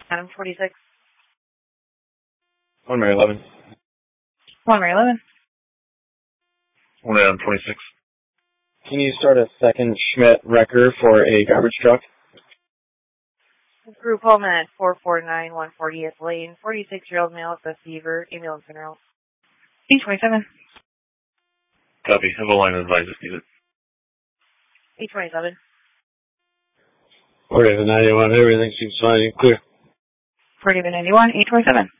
Adam 46. 1 Mary 11. 1 Mary 11. 1 Adam 26. Can you start a second Schmidt wrecker for a garbage truck? Group Pullman at 449 140th Lane. 46-year-old male with a fever. Ambulance en route. 827. Copy. Have a line advised if needed. 827. Order 91. Everything seems fine and clear. Order 91. 827.